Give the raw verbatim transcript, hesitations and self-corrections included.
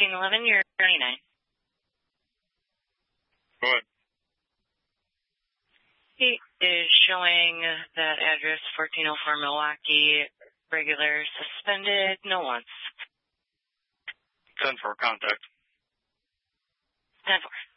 fourteen eleven, you're thirty-nine. Go ahead. He is showing that address, fourteen oh four Milwaukee, regular suspended, no wants. ten four, contact. ten four.